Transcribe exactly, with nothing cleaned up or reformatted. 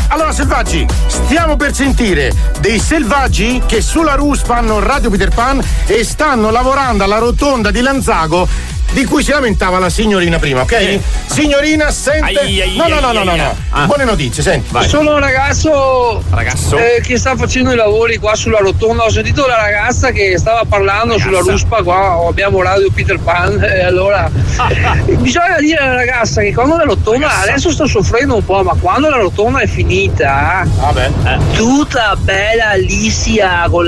Allora, selvaggi, stiamo per sentire dei selvaggi che sulla Rus fanno Radio Peter Pan e stanno lavorando alla rotonda di Lanzago, di cui si lamentava la signorina prima, ok? Eh. Signorina, sente. Ai, ai, no, no, no, no, no, no. Ah. Buone notizie, senti. Vai. Sono un ragazzo, ragazzo? Eh, che sta facendo i lavori qua sulla rotonda. Ho sentito la ragazza che stava parlando ragazza. Sulla ruspa. Qua abbiamo Radio Peter Pan. E allora bisogna dire alla ragazza che quando la rotonda ragazza. Adesso sto soffrendo un po', ma quando la rotonda è finita, vabbè, eh. tutta bella liscia con